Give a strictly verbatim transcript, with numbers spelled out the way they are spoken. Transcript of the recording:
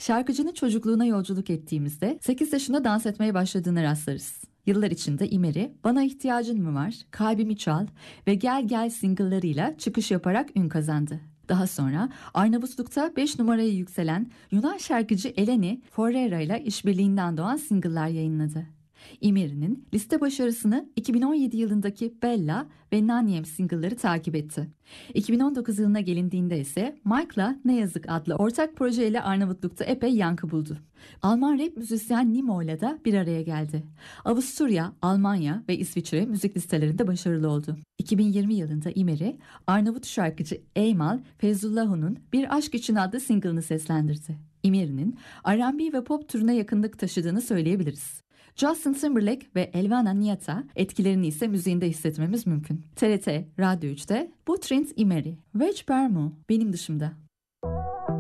Şarkıcının çocukluğuna yolculuk ettiğimizde sekiz yaşında dans etmeye başladığına rastlarız. Yıllar içinde İmer'i Bana İhtiyacın Mı Var, Kalbimi Çal ve Gel Gel single'larıyla çıkış yaparak ün kazandı. Daha sonra Arnavutluk'ta beş numaraya yükselen Yunan şarkıcı Eleni Forera ile işbirliğinden doğan single'lar yayınladı. İmeri'nin liste başarısını iki bin on yedi yılındaki Bella ve Nanyem single'ları takip etti. iki bin on dokuz yılına gelindiğinde ise Mike'la Ne Yazık adlı ortak projeyle Arnavutluk'ta epey yankı buldu. Alman rap müzisyen Nimo'yla da bir araya geldi. Avusturya, Almanya ve İsviçre müzik listelerinde başarılı oldu. iki bin yirmi yılında İmeri, Arnavut şarkıcı Eymal Feyzullahou'nun Bir Aşk İçin adlı single'ını seslendirdi. İmeri'nin R and B ve pop türüne yakınlık taşıdığını söyleyebiliriz. Justin Timberlake ve Elvana Niata etkilerini ise müziğinde hissetmemiz mümkün. T R T Radyo üçte bu Trent İmeri, Vec Permu benim dışımda.